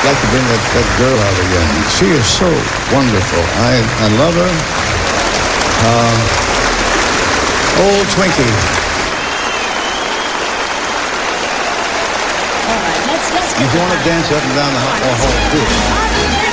I'd like to bring that girl out again. She is so wonderful. I love her. Old Twinkie. All right, let's You want to dance up and down the hall, too.